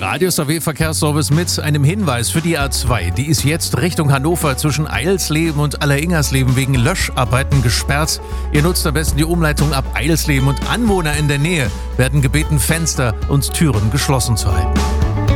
Radius AW Verkehrsservice mit einem Hinweis für die A2. Die ist jetzt Richtung Hannover zwischen Eilsleben und Alleringersleben wegen Löscharbeiten gesperrt. Ihr nutzt am besten die Umleitung ab Eilsleben und Anwohner in der Nähe werden gebeten, Fenster und Türen geschlossen zu halten.